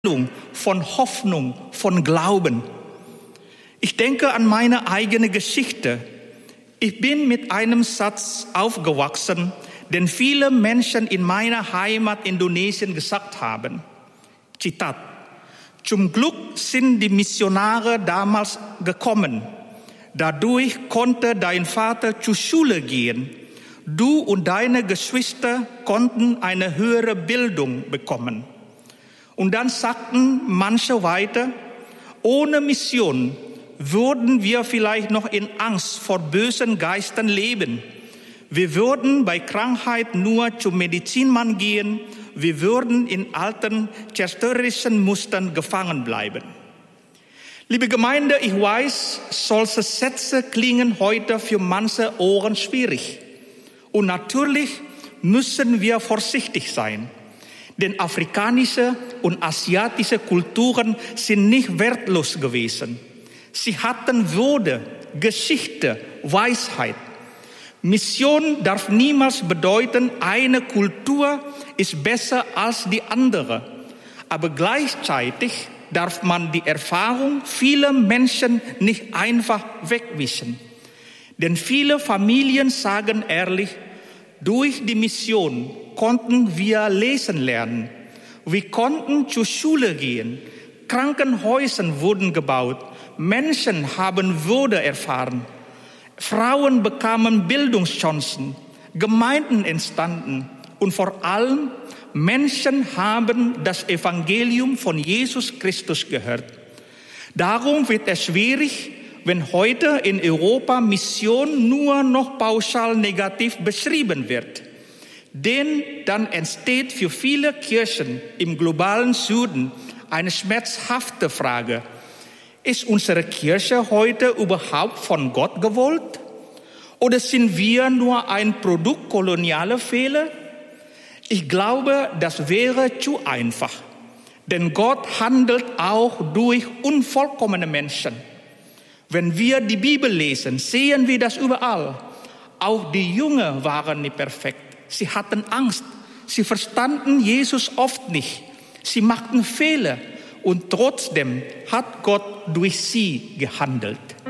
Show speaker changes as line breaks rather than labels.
von Hoffnung, von Glauben. Ich denke an meine eigene Geschichte. Ich bin mit einem Satz aufgewachsen, den viele Menschen in meiner Heimat Indonesien gesagt haben. Zitat: Zum Glück sind die Missionare damals gekommen. Dadurch konnte dein Vater zur Schule gehen. Du und deine Geschwister konnten eine höhere Bildung bekommen. Und dann sagten manche weiter, ohne Mission würden wir vielleicht noch in Angst vor bösen Geistern leben. Wir würden bei Krankheit nur zum Medizinmann gehen. Wir würden in alten zerstörerischen Mustern gefangen bleiben. Liebe Gemeinde, ich weiß, solche Sätze klingen heute für manche Ohren schwierig. Und natürlich müssen wir vorsichtig sein. Denn afrikanische und asiatische Kulturen sind nicht wertlos gewesen. Sie hatten Würde, Geschichte, Weisheit. Mission darf niemals bedeuten, eine Kultur ist besser als die andere. Aber gleichzeitig darf man die Erfahrung vieler Menschen nicht einfach wegwischen. Denn viele Familien sagen ehrlich, durch die Mission konnten wir lesen lernen. Wir konnten zur Schule gehen. Krankenhäuser wurden gebaut. Menschen haben Würde erfahren. Frauen bekamen Bildungschancen. Gemeinden entstanden. Und vor allem, Menschen haben das Evangelium von Jesus Christus gehört. Darum wird es schwierig, wenn heute in Europa Mission nur noch pauschal negativ beschrieben wird. Denn dann entsteht für viele Kirchen im globalen Süden eine schmerzhafte Frage. Ist unsere Kirche heute überhaupt von Gott gewollt? Oder sind wir nur ein Produkt kolonialer Fehler? Ich glaube, das wäre zu einfach. Denn Gott handelt auch durch unvollkommene Menschen. Wenn wir die Bibel lesen, sehen wir das überall. Auch die Jünger waren nicht perfekt. Sie hatten Angst. Sie verstanden Jesus oft nicht. Sie machten Fehler. Und trotzdem hat Gott durch sie gehandelt.